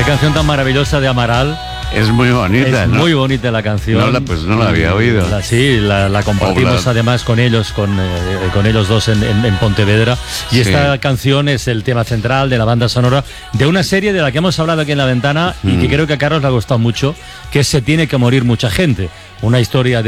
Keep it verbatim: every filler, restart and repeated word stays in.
Qué canción tan maravillosa de Amaral. Es muy bonita, Es ¿no? muy bonita la canción. No la, pues no la había oído. La, sí, la, la compartimos Obla. además con ellos, con, eh, con ellos dos en, en, en Pontevedra. Y Sí. esta canción es el tema central de la banda sonora de una serie de la que hemos hablado aquí en La Ventana mm. y que creo que a Carlos le ha gustado mucho, que es Se tiene que morir mucha gente. Una historia de